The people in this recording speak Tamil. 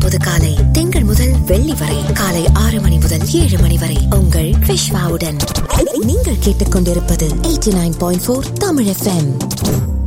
இப்போது காலை திங்கள் முதல் வெள்ளி வரை காலை 6 மணி முதல் 7 மணி வரை உங்கள் விஷ்வாவுடன். நீங்கள் கேட்டுக்கொண்டிருப்பது 89.4 தமிழ் FM.